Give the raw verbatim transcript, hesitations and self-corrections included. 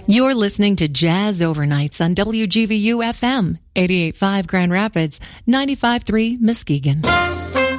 You're listening to Jazz Overnights on W G V U F M, eighty-eight point five Grand Rapids, ninety-five point three Muskegon.